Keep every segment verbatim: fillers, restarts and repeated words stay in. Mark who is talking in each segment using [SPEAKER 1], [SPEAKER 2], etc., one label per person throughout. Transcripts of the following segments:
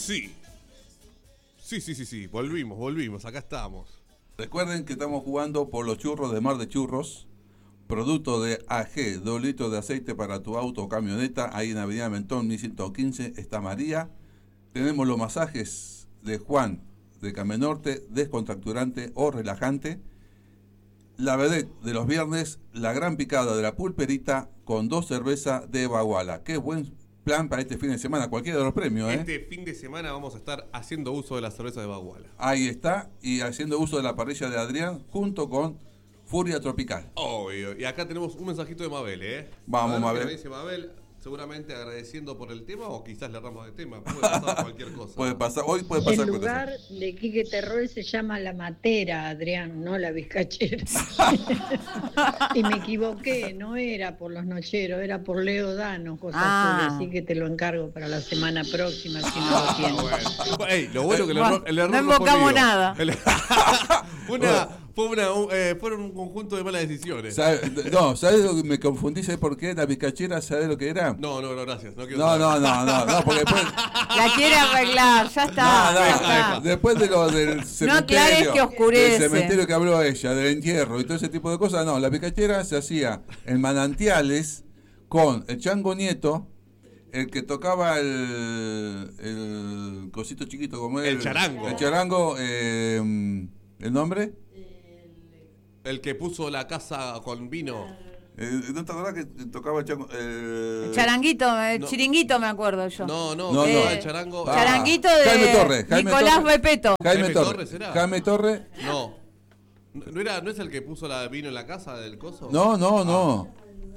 [SPEAKER 1] Sí. Sí, sí, sí, sí. Volvimos, volvimos. Acá estamos.
[SPEAKER 2] Recuerden que estamos jugando por los churros de Mar de Churros. Producto de A G, dos litros de aceite para tu auto o camioneta. Ahí en Avenida Mentón, mil ciento quince, está María. Tenemos los masajes de Juan, de Camenorte, descontracturante o relajante. La vedette de los viernes, la gran picada de la pulperita con dos cervezas de Baguala. Qué buen plan para este fin de semana, cualquiera de los premios, ¿eh?
[SPEAKER 1] Este fin de semana vamos a estar haciendo uso de la cerveza de Baguala.
[SPEAKER 2] Ahí está, y haciendo uso de la parrilla de Adrián junto con Furia Tropical.
[SPEAKER 1] Obvio. Y acá tenemos un mensajito de Mabel, ¿eh?
[SPEAKER 2] Vamos,
[SPEAKER 1] Mabel.
[SPEAKER 2] Mabel.
[SPEAKER 1] Dice Mabel, seguramente agradeciendo por el tema o quizás le erramos de tema. Puede pasar cualquier cosa.
[SPEAKER 2] Puede pasar, hoy puede pasar
[SPEAKER 3] El
[SPEAKER 2] cualquier
[SPEAKER 3] lugar
[SPEAKER 2] cosa.
[SPEAKER 3] de Quique Terror se llama La Matera, Adrián, no La Vizcachera. Y me equivoqué, no era por los nocheros, era por Leo Dano, cosa
[SPEAKER 4] Ah.
[SPEAKER 3] azul, así que te lo encargo para la semana próxima si no lo tienes.
[SPEAKER 1] Bueno. Ey, lo bueno que el error, el error
[SPEAKER 4] No
[SPEAKER 1] fue
[SPEAKER 4] invocamos
[SPEAKER 1] mío.
[SPEAKER 4] nada.
[SPEAKER 1] El- una, fue una, un, eh, fueron un conjunto de malas decisiones.
[SPEAKER 2] ¿Sabe- No, ¿sabes lo que me confundí? ¿Sabes por qué? La bizcachera, ¿sabes lo que era?
[SPEAKER 1] No, no, no, gracias. No, quiero
[SPEAKER 2] No,
[SPEAKER 1] saber.
[SPEAKER 2] no, no, no, no, porque después...
[SPEAKER 4] La quiere arreglar, ya está.
[SPEAKER 2] No, no,
[SPEAKER 4] ya está.
[SPEAKER 2] después de lo del cementerio,
[SPEAKER 4] aclares que oscurece.
[SPEAKER 2] del cementerio que habló ella, del entierro y todo ese tipo de cosas, no, la picachera se hacía en manantiales con el Chango Nieto, el que tocaba el, el cosito chiquito como
[SPEAKER 1] El charango.
[SPEAKER 2] El charango, eh, ¿el nombre?
[SPEAKER 1] El que puso la casa con vino.
[SPEAKER 2] Eh, ¿No te acordás que tocaba el chango? Eh,
[SPEAKER 4] El charanguito, el
[SPEAKER 1] No.
[SPEAKER 4] chiringuito me acuerdo yo.
[SPEAKER 1] No, no,
[SPEAKER 2] No,
[SPEAKER 1] no,
[SPEAKER 2] no.
[SPEAKER 1] el charango.
[SPEAKER 2] Ah.
[SPEAKER 4] Charanguito de
[SPEAKER 2] Jaime Torres, Jaime
[SPEAKER 4] Nicolás
[SPEAKER 2] Torres.
[SPEAKER 4] Repeto.
[SPEAKER 2] Jaime,
[SPEAKER 1] Jaime
[SPEAKER 2] Torres.
[SPEAKER 1] Torres, ¿será?
[SPEAKER 2] Jaime Torres.
[SPEAKER 1] No. ¿No era, ¿No es el que puso la vino en la casa del coso?
[SPEAKER 2] No, no, no.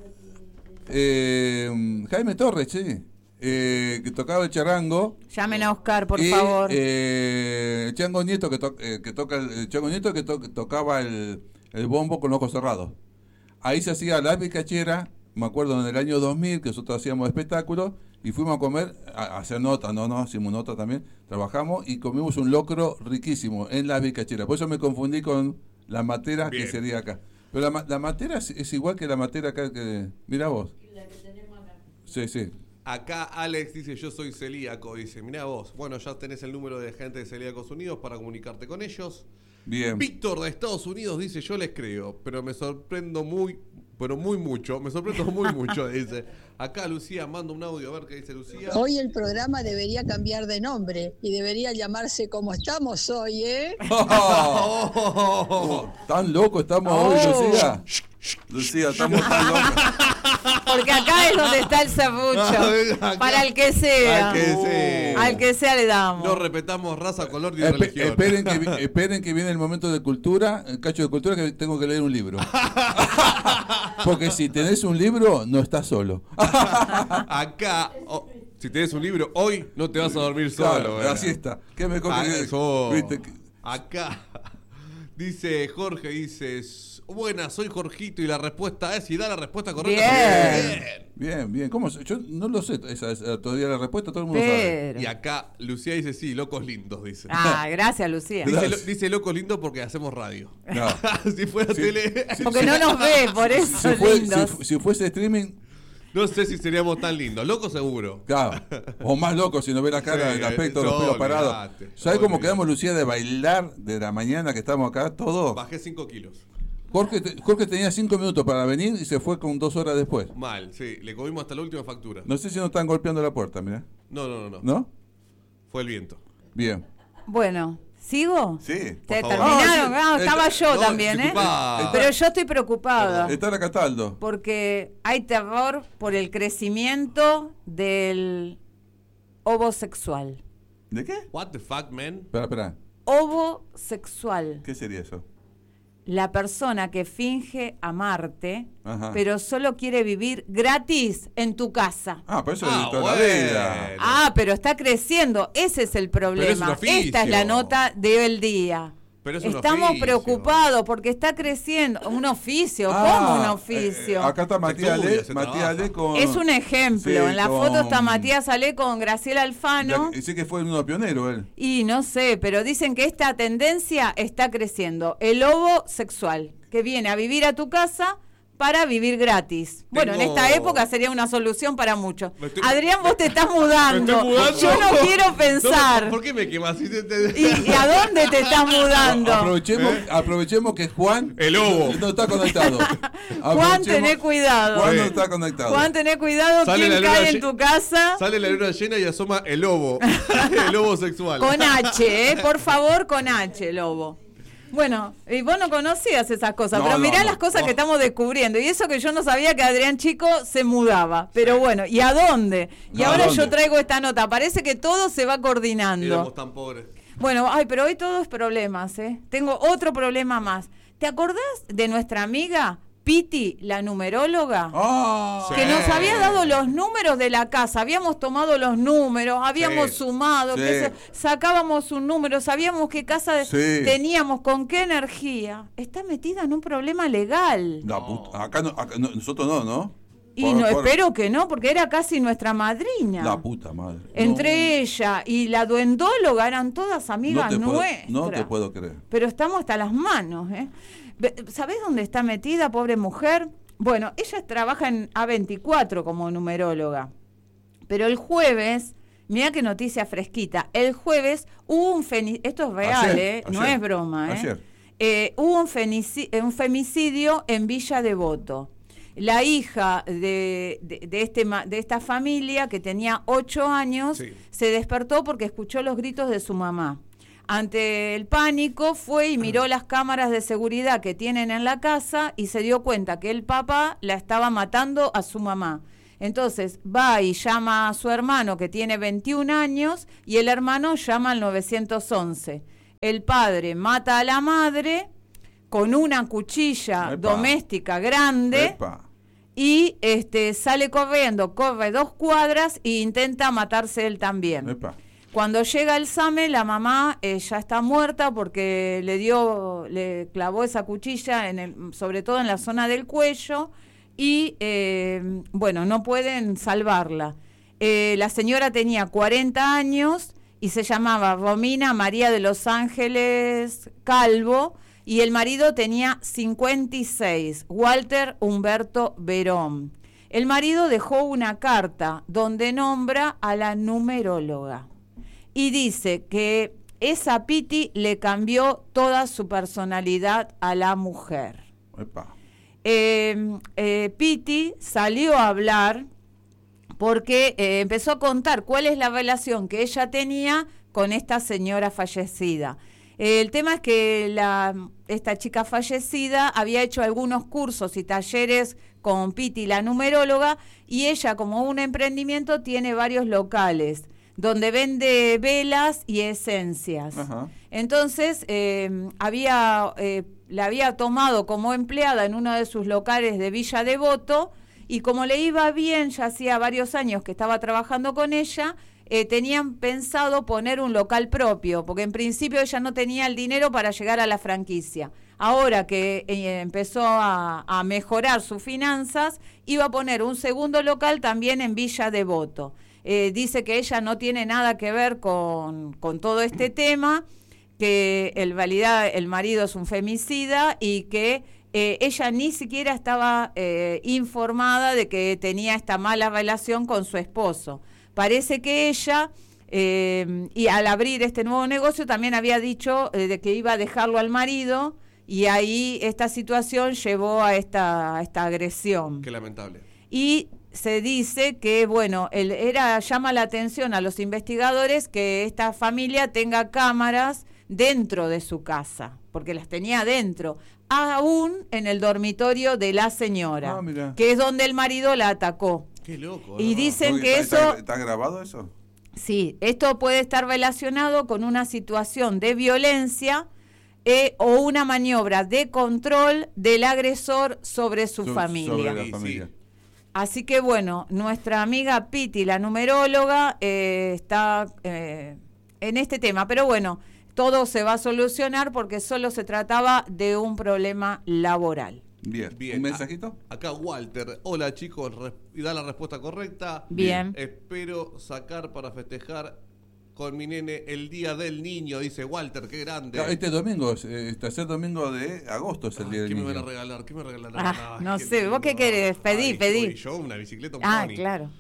[SPEAKER 2] Eh, Jaime Torres, sí. Eh, que tocaba el charango.
[SPEAKER 4] Llamen a Oscar, por
[SPEAKER 2] y,
[SPEAKER 4] favor.
[SPEAKER 2] Eh, el Chango Nieto que, to- eh, que toca el, el Chango Nieto que, to- que tocaba el, el bombo con los ojos cerrados. Ahí se hacía la picachera, me acuerdo en el año dos mil que nosotros hacíamos espectáculos y fuimos a comer, a, a hacer nota, no, no, hicimos nota también, trabajamos y comimos un locro riquísimo en la picachera. Por eso me confundí con la matera
[SPEAKER 1] Bien.
[SPEAKER 2] que sería acá. Pero la, ma- la matera es, es igual que la matera acá que, mira vos. Sí, sí.
[SPEAKER 1] Acá Alex dice, yo soy celíaco. Dice, mirá vos, bueno, ya tenés el número de gente de Celíacos Unidos para comunicarte con ellos.
[SPEAKER 2] Bien.
[SPEAKER 1] Víctor de Estados Unidos dice, yo les creo, pero me sorprendo muy, pero muy mucho, me sorprendo muy mucho, dice. Acá Lucía manda un audio, a ver qué dice Lucía.
[SPEAKER 5] Hoy el programa debería cambiar de nombre y debería llamarse Como estamos hoy, ¿eh?
[SPEAKER 2] Oh, tan loco estamos hoy,
[SPEAKER 4] Oh.
[SPEAKER 2] Lucía. Lucía, estamos tan locos.
[SPEAKER 4] Porque acá es donde está el serrucho.
[SPEAKER 1] Acá.
[SPEAKER 4] Para el que sea.
[SPEAKER 1] Al que sea.
[SPEAKER 4] Al que sea le damos.
[SPEAKER 1] No respetamos raza, color ni
[SPEAKER 2] Espe-
[SPEAKER 1] religión.
[SPEAKER 2] esperen, que, vi- esperen que viene el momento de cultura, el cacho de cultura, que tengo que leer un libro. Porque si tenés un libro, no estás solo.
[SPEAKER 1] Acá, oh, si tenés un libro, hoy no te vas a dormir solo.
[SPEAKER 2] Claro,
[SPEAKER 1] eh.
[SPEAKER 2] así está. ¿Qué me coge
[SPEAKER 1] Ah,
[SPEAKER 2] que-
[SPEAKER 1] eso.
[SPEAKER 2] viste que-
[SPEAKER 1] Acá dice Jorge, dice, buena, soy Jorgito y la respuesta es, y da la respuesta correcta.
[SPEAKER 4] Bien.
[SPEAKER 1] Bien.
[SPEAKER 2] Bien, bien. ¿Cómo se- Yo no lo sé, esa, esa- todavía la respuesta todo el mundo sabe.
[SPEAKER 4] Pero.
[SPEAKER 1] Y acá Lucía dice, sí, locos lindos, dice.
[SPEAKER 4] Ah, gracias, Lucía.
[SPEAKER 1] Dice,
[SPEAKER 2] Gracias.
[SPEAKER 1] lo- dice locos lindos porque hacemos radio.
[SPEAKER 2] No.
[SPEAKER 1] Si fuera
[SPEAKER 2] Sí.
[SPEAKER 1] tele,
[SPEAKER 4] Porque no nos ve, por eso
[SPEAKER 2] Si, fue-
[SPEAKER 4] lindos.
[SPEAKER 2] si- si fuese streaming,
[SPEAKER 1] no sé si seríamos tan lindos. Locos seguro.
[SPEAKER 2] claro. O más loco si no ve la cara,
[SPEAKER 1] Sí,
[SPEAKER 2] el aspecto,
[SPEAKER 1] no,
[SPEAKER 2] los pelos parados.
[SPEAKER 1] olvidate,
[SPEAKER 2] ¿Sabes cómo
[SPEAKER 1] olvidate.
[SPEAKER 2] quedamos, Lucía, de bailar de la mañana que estamos acá todos?
[SPEAKER 1] Bajé cinco kilos.
[SPEAKER 2] Jorge, te- Jorge tenía cinco minutos para venir y se fue con dos horas después.
[SPEAKER 1] Mal, sí. Le comimos hasta la última factura.
[SPEAKER 2] No sé si no están golpeando la puerta, mira.
[SPEAKER 1] No, no, no, no.
[SPEAKER 2] ¿No?
[SPEAKER 1] Fue el viento.
[SPEAKER 2] Bien.
[SPEAKER 4] Bueno, ¿sigo?
[SPEAKER 2] Sí.
[SPEAKER 4] Te
[SPEAKER 1] favor.
[SPEAKER 4] terminaron,
[SPEAKER 2] Ah,
[SPEAKER 4] Ah,
[SPEAKER 2] sí.
[SPEAKER 4] estaba yo
[SPEAKER 1] No,
[SPEAKER 4] también, ¿eh?
[SPEAKER 1] disculpa.
[SPEAKER 4] Pero yo estoy preocupada.
[SPEAKER 2] Está la Cataldo.
[SPEAKER 4] Porque hay terror por el crecimiento del ovosexual.
[SPEAKER 2] ¿De qué?
[SPEAKER 1] What the fuck, man?
[SPEAKER 2] Espera, espera.
[SPEAKER 4] Ovosexual.
[SPEAKER 2] ¿Qué sería eso?
[SPEAKER 4] La persona que finge amarte,
[SPEAKER 2] Ajá.
[SPEAKER 4] pero solo quiere vivir gratis en tu casa.
[SPEAKER 2] Ah, pero eso
[SPEAKER 1] Ah,
[SPEAKER 2] es de toda
[SPEAKER 1] bueno.
[SPEAKER 2] la vida.
[SPEAKER 4] Ah, pero está creciendo. Ese es el problema.
[SPEAKER 1] oficio.
[SPEAKER 4] Esta es la nota del día.
[SPEAKER 1] Pero es un
[SPEAKER 4] Estamos
[SPEAKER 1] oficio.
[SPEAKER 4] preocupados porque está creciendo. Un oficio,
[SPEAKER 2] Ah,
[SPEAKER 4] ¿cómo un
[SPEAKER 2] eh,
[SPEAKER 4] oficio?
[SPEAKER 2] acá está Matías
[SPEAKER 1] estudia,
[SPEAKER 2] Ale,
[SPEAKER 1] se
[SPEAKER 2] Matías
[SPEAKER 1] trabaja.
[SPEAKER 2] Ale con...
[SPEAKER 4] Es un ejemplo.
[SPEAKER 2] Sí,
[SPEAKER 4] en la
[SPEAKER 2] con-
[SPEAKER 4] foto está Matías Ale con Graciela Alfano.
[SPEAKER 2] Ya- sé que fue uno pionero él.
[SPEAKER 4] Y no sé, pero dicen que esta tendencia está creciendo. El lobo sexual, que viene a vivir a tu casa, para vivir gratis. Bueno, en
[SPEAKER 1] Tengo-
[SPEAKER 4] esta época sería una solución para muchos.
[SPEAKER 1] Me estoy-
[SPEAKER 4] Adrián, vos te estás mudando.
[SPEAKER 1] Me estoy mudando.
[SPEAKER 4] Yo no quiero
[SPEAKER 1] No,
[SPEAKER 4] pensar.
[SPEAKER 1] ¿Por qué me quemas? Si te- te-
[SPEAKER 4] ¿Y, y a dónde te estás mudando?
[SPEAKER 2] Aprovechemos, aprovechemos que Juan
[SPEAKER 1] El lobo.
[SPEAKER 2] no está conectado.
[SPEAKER 4] Juan,
[SPEAKER 2] Aprovechemos-
[SPEAKER 4] tené cuidado.
[SPEAKER 2] Juan no
[SPEAKER 1] Sí.
[SPEAKER 2] está conectado.
[SPEAKER 4] Juan, tené cuidado.
[SPEAKER 1] Sale
[SPEAKER 4] ¿Quién
[SPEAKER 1] la luna
[SPEAKER 4] cae en
[SPEAKER 1] lle-
[SPEAKER 4] tu casa?
[SPEAKER 1] Sale la luna llena y asoma el lobo. El lobo sexual.
[SPEAKER 4] Con H, ¿eh? Por favor, con H, Lobo. Bueno, y vos no conocías esas cosas,
[SPEAKER 2] No,
[SPEAKER 4] pero
[SPEAKER 2] no,
[SPEAKER 4] mirá
[SPEAKER 2] no.
[SPEAKER 4] las cosas
[SPEAKER 2] Oh.
[SPEAKER 4] que estamos descubriendo. Y eso que yo no sabía que Adrián Chico se mudaba. Pero bueno, ¿y a dónde? Y
[SPEAKER 2] No, ¿a
[SPEAKER 4] ahora
[SPEAKER 2] dónde?
[SPEAKER 4] yo traigo esta nota. Parece que todo se va coordinando.
[SPEAKER 1] Éramos tan pobres.
[SPEAKER 4] Bueno, ay, pero hoy todo es problemas, ¿eh? Tengo otro problema más. ¿Te acordás de nuestra amiga Piti, la numeróloga?
[SPEAKER 2] Ah,
[SPEAKER 1] Sí.
[SPEAKER 4] Que nos había dado los números de la casa, habíamos tomado los números, habíamos
[SPEAKER 1] Sí.
[SPEAKER 4] sumado,
[SPEAKER 2] Sí.
[SPEAKER 4] que se- sacábamos un número, sabíamos qué casa
[SPEAKER 2] Sí.
[SPEAKER 4] teníamos, con qué energía. Está metida en un problema legal.
[SPEAKER 2] la puta. Acá, no, acá no- nosotros no, ¿no?
[SPEAKER 4] Y
[SPEAKER 2] Por-
[SPEAKER 4] no,
[SPEAKER 2] por-
[SPEAKER 4] espero que no, porque era casi nuestra madrina.
[SPEAKER 2] La puta madre.
[SPEAKER 4] Entre ella y la duendóloga eran todas
[SPEAKER 2] no,
[SPEAKER 4] amigas
[SPEAKER 2] no te puedo,
[SPEAKER 4] nuestras.
[SPEAKER 2] no te puedo creer.
[SPEAKER 4] Pero estamos hasta las manos, ¿eh? Ve- ¿Sabés dónde está metida, pobre mujer? Bueno, ella trabaja en A veinticuatro como numeróloga. Pero el jueves, mira qué noticia fresquita, el jueves hubo un feni- esto es real,
[SPEAKER 2] Ayer,
[SPEAKER 4] ¿eh? No
[SPEAKER 2] ayer,
[SPEAKER 4] es broma, ¿eh?
[SPEAKER 2] ayer.
[SPEAKER 4] Eh, hubo un, fenici- un femicidio en Villa Devoto. La hija de, de, de este, ma- de esta familia, que tenía ocho años,
[SPEAKER 1] Sí.
[SPEAKER 4] se despertó porque escuchó los gritos de su mamá. Ante el pánico fue y miró las cámaras de seguridad que tienen en la casa y se dio cuenta que el papá la estaba matando a su mamá. Entonces va y llama a su hermano, que tiene veintiún años, y el hermano llama al nueve once. El padre mata a la madre con una cuchilla
[SPEAKER 2] Epa.
[SPEAKER 4] doméstica grande
[SPEAKER 2] Epa.
[SPEAKER 4] y este, sale corriendo, corre dos cuadras e intenta matarse él también.
[SPEAKER 2] Epa.
[SPEAKER 4] Cuando llega el SAME, la mamá eh, ya está muerta porque le dio, le clavó esa cuchilla, en el, sobre todo en la zona del cuello, y eh, bueno, no pueden salvarla. Eh, la señora tenía cuarenta años y se llamaba Romina María de los Ángeles Calvo, y el marido tenía cincuenta y seis, Walter Humberto Verón. El marido dejó una carta donde nombra a la numeróloga. Y dice que esa Piti le cambió toda su personalidad a la mujer.
[SPEAKER 2] Epa.
[SPEAKER 4] Eh, eh, Piti salió a hablar porque eh, empezó a contar cuál es la relación que ella tenía con esta señora fallecida. Eh, el tema es que la, esta chica fallecida había hecho algunos cursos y talleres con Piti, la numeróloga, y ella, como un emprendimiento, tiene varios locales donde vende velas y esencias.
[SPEAKER 2] Ajá.
[SPEAKER 4] Entonces, eh, había, eh, la había tomado como empleada en uno de sus locales de Villa Devoto, y como le iba bien, ya hacía varios años que estaba trabajando con ella, eh, tenían pensado poner un local propio, porque en principio ella no tenía el dinero para llegar a la franquicia. Ahora que eh, empezó a, a mejorar sus finanzas, iba a poner un segundo local también en Villa Devoto. Eh, dice que ella no tiene nada que ver con, con todo este tema, que en realidad el marido es un femicida y que eh, ella ni siquiera estaba eh, informada de que tenía esta mala relación con su esposo. Parece que ella, eh, y al abrir este nuevo negocio, también había dicho eh, de que iba a dejarlo al marido, y ahí esta situación llevó a esta, a esta agresión.
[SPEAKER 1] Qué lamentable.
[SPEAKER 4] Y se dice que, bueno, el, era llama la atención a los investigadores que esta familia tenga cámaras dentro de su casa, porque las tenía dentro, aún en el dormitorio de la señora,
[SPEAKER 2] Ah, mira.
[SPEAKER 4] que es donde el marido la atacó.
[SPEAKER 1] Qué loco.
[SPEAKER 4] Y
[SPEAKER 1] ¿no?
[SPEAKER 4] dicen
[SPEAKER 2] Porque
[SPEAKER 4] que
[SPEAKER 2] está,
[SPEAKER 4] eso...
[SPEAKER 2] está- ¿Está grabado eso?
[SPEAKER 4] Sí, esto puede estar relacionado con una situación de violencia eh, o una maniobra de control del agresor sobre su
[SPEAKER 2] So-
[SPEAKER 4] familia.
[SPEAKER 2] Sobre la
[SPEAKER 1] Sí,
[SPEAKER 2] familia.
[SPEAKER 1] sí.
[SPEAKER 4] Así que bueno, nuestra amiga Piti, la numeróloga, eh, está eh, en este tema. Pero bueno, todo se va a solucionar porque solo se trataba de un problema laboral.
[SPEAKER 2] Bien.
[SPEAKER 1] Bien.
[SPEAKER 2] ¿Un mensajito?
[SPEAKER 1] A- acá Walter. Hola chicos, res- y da la respuesta correcta.
[SPEAKER 4] Bien.
[SPEAKER 1] Espero sacar para festejar con mi nene el día del niño, dice Walter, qué grande.
[SPEAKER 2] Claro, este domingo, eh, tercer domingo de agosto es el
[SPEAKER 1] Ay,
[SPEAKER 2] día del
[SPEAKER 1] ¿qué
[SPEAKER 2] niño.
[SPEAKER 1] me van a regalar? ¿Qué me regalarán?
[SPEAKER 4] Ah,
[SPEAKER 1] Ay,
[SPEAKER 4] no
[SPEAKER 1] qué
[SPEAKER 4] sé,
[SPEAKER 1] lindo.
[SPEAKER 4] ¿vos qué querés? Pedí,
[SPEAKER 1] Ay,
[SPEAKER 4] pedí.
[SPEAKER 1] uy, yo una bicicleta, un
[SPEAKER 4] Ah,
[SPEAKER 1] pony.
[SPEAKER 4] claro.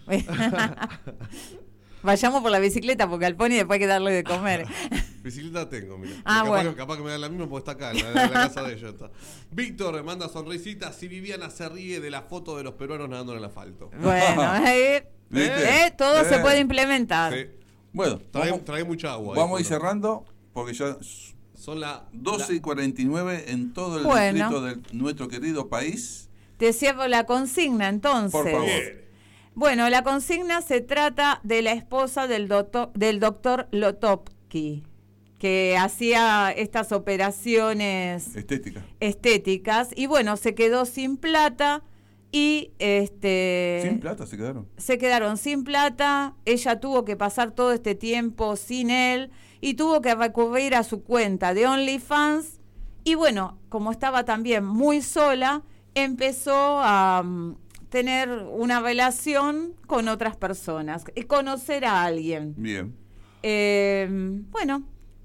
[SPEAKER 4] Vayamos por la bicicleta porque al pony después hay que darle de comer.
[SPEAKER 1] Bicicleta tengo, mira.
[SPEAKER 4] Ah,
[SPEAKER 1] capaz,
[SPEAKER 4] bueno.
[SPEAKER 1] que, capaz que me dan la misma porque está acá, en la, en la casa de ellos. Está. Víctor me manda sonrisitas y Viviana se ríe de la foto de los peruanos nadando en el asfalto.
[SPEAKER 4] Bueno, eh,
[SPEAKER 2] ¿Viste?
[SPEAKER 4] eh, todo
[SPEAKER 2] Eh.
[SPEAKER 4] se puede implementar.
[SPEAKER 1] Sí.
[SPEAKER 2] Bueno,
[SPEAKER 1] Trae,
[SPEAKER 2] vamos,
[SPEAKER 1] trae mucha agua.
[SPEAKER 2] vamos a ir
[SPEAKER 1] hijo, ¿no?
[SPEAKER 2] cerrando porque ya
[SPEAKER 1] Son las
[SPEAKER 2] doce y cuarenta y nueve en todo el
[SPEAKER 4] Bueno.
[SPEAKER 2] distrito de nuestro querido país.
[SPEAKER 4] Te cierro la consigna entonces.
[SPEAKER 2] Por favor.
[SPEAKER 1] Bien.
[SPEAKER 4] Bueno, la consigna se trata de la esposa del doctor, del doctor Lotopki, que hacía estas operaciones
[SPEAKER 2] Estética.
[SPEAKER 4] estéticas y bueno, se quedó sin plata y este
[SPEAKER 2] Sin plata se quedaron.
[SPEAKER 4] se quedaron sin plata, ella tuvo que pasar todo este tiempo sin él y tuvo que recurrir a su cuenta de OnlyFans y bueno, como estaba también muy sola, empezó a um, tener una relación con otras personas, y conocer a alguien.
[SPEAKER 2] Bien.
[SPEAKER 4] Eh, bueno,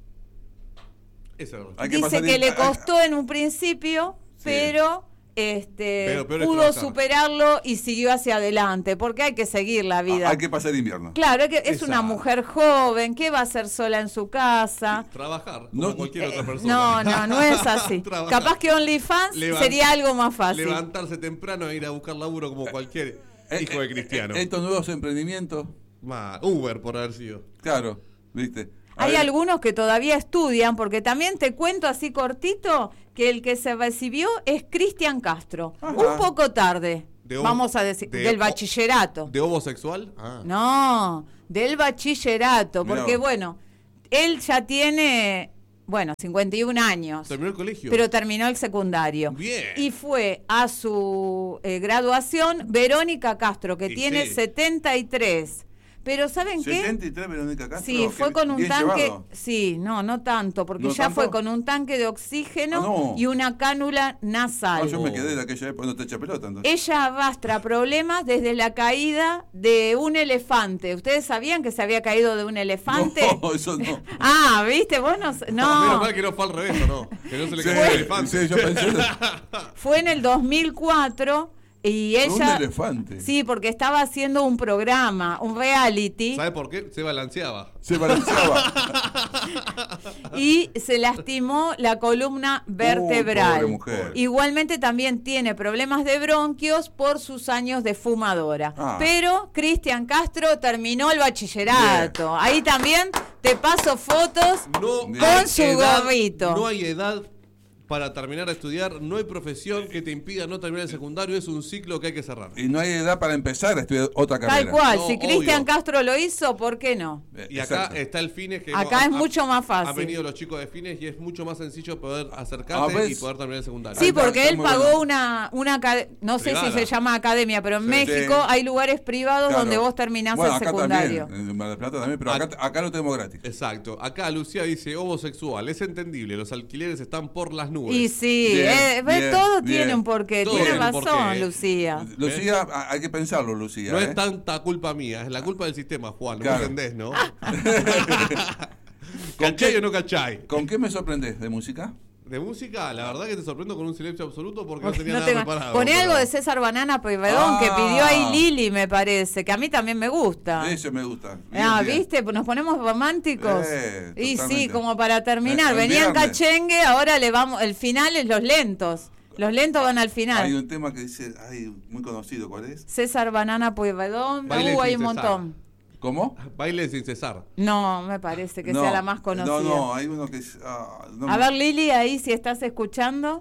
[SPEAKER 1] Esa es la
[SPEAKER 2] Hay que
[SPEAKER 4] dice
[SPEAKER 2] pasar
[SPEAKER 4] que
[SPEAKER 2] in-
[SPEAKER 4] le
[SPEAKER 2] hay-
[SPEAKER 4] costó en un principio,
[SPEAKER 2] Sí.
[SPEAKER 4] pero este
[SPEAKER 1] Pero peor es
[SPEAKER 4] pudo
[SPEAKER 1] trabajar.
[SPEAKER 4] superarlo y siguió hacia adelante, porque hay que seguir la vida.
[SPEAKER 2] Hay que pasar invierno.
[SPEAKER 4] Claro, es, que es una
[SPEAKER 1] Exacto.
[SPEAKER 4] mujer joven, que va a hacer sola en su casa.
[SPEAKER 1] Trabajar
[SPEAKER 2] No,
[SPEAKER 1] como cualquier
[SPEAKER 4] Eh,
[SPEAKER 1] otra persona.
[SPEAKER 4] no, no, no es así.
[SPEAKER 1] Trabajar.
[SPEAKER 4] Capaz que OnlyFans
[SPEAKER 1] Levant-
[SPEAKER 4] sería algo más fácil.
[SPEAKER 1] Levantarse temprano e ir a buscar laburo como cualquier
[SPEAKER 2] Eh,
[SPEAKER 1] hijo de
[SPEAKER 2] eh,
[SPEAKER 1] cristiano.
[SPEAKER 2] eh, Estos nuevos emprendimientos,
[SPEAKER 1] Ma, Uber por haber sido.
[SPEAKER 2] claro, ¿viste? A
[SPEAKER 4] Hay
[SPEAKER 2] ver,
[SPEAKER 4] algunos que todavía estudian, porque también te cuento así cortito que el que se recibió es Cristian Castro.
[SPEAKER 2] Ajá.
[SPEAKER 4] Un poco tarde,
[SPEAKER 1] De o-
[SPEAKER 4] vamos a decir,
[SPEAKER 1] de
[SPEAKER 4] del
[SPEAKER 1] o-
[SPEAKER 4] bachillerato.
[SPEAKER 1] ¿De homosexual? Ah.
[SPEAKER 4] No, del bachillerato,
[SPEAKER 2] Mirá
[SPEAKER 4] porque
[SPEAKER 2] vos.
[SPEAKER 4] bueno, él ya tiene, bueno, cincuenta y un años.
[SPEAKER 1] ¿Terminó el colegio?
[SPEAKER 4] Pero terminó el secundario.
[SPEAKER 1] Bien.
[SPEAKER 4] Y fue a su eh, graduación Verónica Castro, que
[SPEAKER 1] Y
[SPEAKER 4] tiene
[SPEAKER 1] sí.
[SPEAKER 4] setenta y tres. Pero ¿saben qué?
[SPEAKER 2] setenta y tres Verónica Castro.
[SPEAKER 4] Sí, fue
[SPEAKER 2] qué
[SPEAKER 4] con un
[SPEAKER 2] bien
[SPEAKER 4] tanque,
[SPEAKER 2] llevado.
[SPEAKER 4] sí, no, no tanto, porque
[SPEAKER 2] ¿No
[SPEAKER 4] ya
[SPEAKER 2] tanto?
[SPEAKER 4] fue con un tanque de oxígeno
[SPEAKER 2] Ah, no.
[SPEAKER 4] y una cánula nasal.
[SPEAKER 2] No, yo me quedé de aquella época, no te echa pelota. Entonces.
[SPEAKER 4] Ella arrastra problemas desde la caída de un elefante. ¿Ustedes sabían que se había caído de un elefante?
[SPEAKER 2] No, eso no.
[SPEAKER 4] Ah, ¿viste? Vos no...
[SPEAKER 1] No. Menos
[SPEAKER 4] No,
[SPEAKER 1] mal que no fue al revés, ¿o no? Que no se le
[SPEAKER 2] Sí,
[SPEAKER 1] cayó el elefante.
[SPEAKER 2] sí, yo pensé.
[SPEAKER 4] fue en el dos mil cuatro y
[SPEAKER 2] Un
[SPEAKER 4] ella...
[SPEAKER 2] elefante.
[SPEAKER 4] Sí, porque estaba haciendo un programa, un reality,
[SPEAKER 1] ¿Sabe por qué? Se balanceaba.
[SPEAKER 2] Se balanceaba.
[SPEAKER 4] y se lastimó la columna vertebral.
[SPEAKER 2] pobre mujer.
[SPEAKER 4] Igualmente también tiene problemas de bronquios por sus años de fumadora.
[SPEAKER 2] Ah.
[SPEAKER 4] Pero Cristian Castro terminó el bachillerato. Ahí también te paso fotos
[SPEAKER 1] No
[SPEAKER 2] Bien.
[SPEAKER 1] hay
[SPEAKER 4] con su
[SPEAKER 1] edad-
[SPEAKER 4] gorrito.
[SPEAKER 1] No hay edad para terminar de estudiar, no hay profesión que te impida no terminar el secundario, es un ciclo que hay que cerrar.
[SPEAKER 2] Y no hay edad para empezar a estudiar otra carrera.
[SPEAKER 4] Tal cual,
[SPEAKER 1] No,
[SPEAKER 4] si Cristian
[SPEAKER 1] obvio.
[SPEAKER 4] Castro lo hizo, ¿por qué no?
[SPEAKER 2] Eh,
[SPEAKER 1] Y acá
[SPEAKER 2] exacto.
[SPEAKER 1] está el Fines que
[SPEAKER 4] Acá es mucho más fácil.
[SPEAKER 1] Han venido los chicos de Fines y es mucho más sencillo poder
[SPEAKER 2] Ah,
[SPEAKER 1] acercarte
[SPEAKER 2] ¿ves?
[SPEAKER 1] y poder terminar el secundario.
[SPEAKER 4] Sí,
[SPEAKER 2] Ahí está,
[SPEAKER 4] porque
[SPEAKER 2] está
[SPEAKER 4] él
[SPEAKER 2] muy
[SPEAKER 4] pagó
[SPEAKER 2] bueno.
[SPEAKER 4] una, una acad- no sé
[SPEAKER 1] Privada.
[SPEAKER 4] si se llama academia, pero en
[SPEAKER 1] Sí.
[SPEAKER 4] México
[SPEAKER 2] Sí.
[SPEAKER 4] hay lugares privados
[SPEAKER 2] Claro.
[SPEAKER 4] donde vos terminás
[SPEAKER 2] Bueno,
[SPEAKER 4] el
[SPEAKER 2] acá
[SPEAKER 4] secundario.
[SPEAKER 2] también, en Mar del Plata también, pero
[SPEAKER 1] Ac-
[SPEAKER 2] acá, acá lo tenemos gratis.
[SPEAKER 1] Exacto. Acá Lucía dice homosexual, es entendible, los alquileres están por las nubes.
[SPEAKER 4] Y sí,
[SPEAKER 2] Bien,
[SPEAKER 4] eh, ve,
[SPEAKER 2] bien,
[SPEAKER 4] todo
[SPEAKER 2] bien.
[SPEAKER 4] tiene un porqué,
[SPEAKER 1] Todo
[SPEAKER 4] tiene
[SPEAKER 1] tiene un
[SPEAKER 4] razón,
[SPEAKER 1] porqué, eh.
[SPEAKER 4] Lucía.
[SPEAKER 2] Lucía, a- hay que pensarlo, Lucía.
[SPEAKER 1] No
[SPEAKER 2] ¿eh?
[SPEAKER 1] es tanta culpa mía, es la culpa del sistema, Juan, ¿no
[SPEAKER 2] Claro.
[SPEAKER 1] entendés, no? ¿Cachai o no cachai?
[SPEAKER 2] ¿Con qué me sorprendes de música?
[SPEAKER 1] De música, la verdad que te sorprendo con un silencio absoluto porque no
[SPEAKER 4] Porque
[SPEAKER 1] tenía
[SPEAKER 4] no
[SPEAKER 1] nada
[SPEAKER 4] te-
[SPEAKER 1] preparado.
[SPEAKER 4] Poné
[SPEAKER 1] pero-
[SPEAKER 4] algo de César Banana Pueyrredón que
[SPEAKER 2] Ah.
[SPEAKER 4] pidió ahí Lili, me parece, que a mí también me gusta.
[SPEAKER 2] Eso me gusta. Bien,
[SPEAKER 4] Ah,
[SPEAKER 2] bien.
[SPEAKER 4] ¿viste? Nos ponemos románticos.
[SPEAKER 2] Eh,
[SPEAKER 4] y sí,
[SPEAKER 2] totalmente.
[SPEAKER 4] como para terminar.
[SPEAKER 2] Eh, el
[SPEAKER 4] Venían
[SPEAKER 2] viernes.
[SPEAKER 4] cachengue, ahora le vamos. El final es los lentos. Los lentos van al final.
[SPEAKER 2] Hay un tema que dice, ay, muy conocido, ¿cuál es?
[SPEAKER 4] César Banana Pueyrredón.
[SPEAKER 1] Baile
[SPEAKER 4] Uh, hay
[SPEAKER 1] sin
[SPEAKER 4] un
[SPEAKER 1] cesar.
[SPEAKER 4] montón.
[SPEAKER 2] ¿Cómo?
[SPEAKER 1] Baile sin cesar.
[SPEAKER 4] No, me parece que
[SPEAKER 2] No,
[SPEAKER 4] sea la más conocida.
[SPEAKER 2] No, no, hay uno que es... ah, no
[SPEAKER 4] A
[SPEAKER 2] me-
[SPEAKER 4] ver, Lili, ahí si estás escuchando.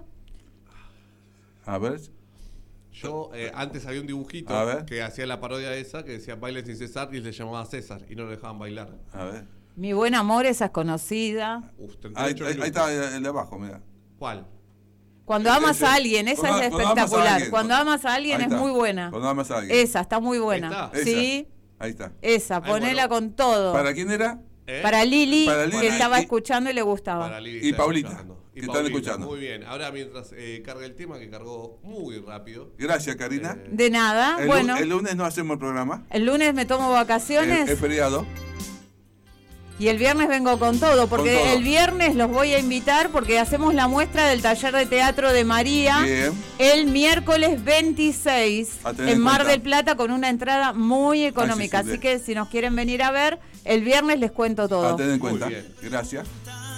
[SPEAKER 2] A ver.
[SPEAKER 1] Yo, eh, antes había un dibujito
[SPEAKER 2] A ver.
[SPEAKER 1] que hacía la parodia de esa, que decía baile sin cesar y se llamaba César y no lo dejaban bailar.
[SPEAKER 2] A ver.
[SPEAKER 4] Mi buen amor, esa es conocida.
[SPEAKER 1] Uf, treinta y
[SPEAKER 2] Ahí,
[SPEAKER 1] ocho
[SPEAKER 2] ahí- ahí
[SPEAKER 1] minutos.
[SPEAKER 2] está el de abajo, mira.
[SPEAKER 1] ¿Cuál?
[SPEAKER 4] Cuando
[SPEAKER 2] Ese-
[SPEAKER 4] amas
[SPEAKER 2] ese-
[SPEAKER 4] a alguien, esa
[SPEAKER 2] cuando-
[SPEAKER 4] es
[SPEAKER 2] cuando amas a
[SPEAKER 4] espectacular.
[SPEAKER 2] alguien.
[SPEAKER 4] Cuando amas a alguien
[SPEAKER 2] Ahí
[SPEAKER 4] es
[SPEAKER 2] está.
[SPEAKER 4] muy buena.
[SPEAKER 2] Cuando amas a alguien.
[SPEAKER 4] Esa, está muy buena.
[SPEAKER 1] ¿Está?
[SPEAKER 2] Esa.
[SPEAKER 4] Sí,
[SPEAKER 2] Ahí está.
[SPEAKER 4] esa,
[SPEAKER 1] Ay,
[SPEAKER 4] ponela
[SPEAKER 1] bueno.
[SPEAKER 4] con todo.
[SPEAKER 2] ¿Para quién era?
[SPEAKER 1] ¿Eh?
[SPEAKER 4] Para Lili,
[SPEAKER 2] Para Lili
[SPEAKER 4] que estaba
[SPEAKER 2] y-
[SPEAKER 4] escuchando y le gustaba.
[SPEAKER 1] Para Lili
[SPEAKER 2] Y
[SPEAKER 1] está
[SPEAKER 2] Paulita,
[SPEAKER 1] escuchando.
[SPEAKER 2] que están escuchando.
[SPEAKER 1] Muy bien. Ahora mientras eh, carga el tema, que cargó muy rápido.
[SPEAKER 2] Gracias, Karina.
[SPEAKER 1] Eh,
[SPEAKER 4] De nada,
[SPEAKER 2] el, lu-
[SPEAKER 4] bueno.
[SPEAKER 2] el lunes no hacemos el programa.
[SPEAKER 4] El lunes me tomo
[SPEAKER 2] Es,
[SPEAKER 4] vacaciones.
[SPEAKER 2] es feriado.
[SPEAKER 4] Y el viernes vengo con todo, porque
[SPEAKER 2] Con todo.
[SPEAKER 4] el viernes los voy a invitar porque hacemos la muestra del taller de teatro de María
[SPEAKER 2] Bien.
[SPEAKER 4] el miércoles veintiséis
[SPEAKER 2] A tener
[SPEAKER 4] en
[SPEAKER 2] en
[SPEAKER 4] Mar
[SPEAKER 2] cuenta.
[SPEAKER 4] del Plata con una entrada muy económica.
[SPEAKER 2] Accesible.
[SPEAKER 4] Así que si nos quieren venir a ver, el viernes les cuento todo.
[SPEAKER 2] A tener en
[SPEAKER 1] Muy
[SPEAKER 2] cuenta.
[SPEAKER 1] bien.
[SPEAKER 2] Gracias.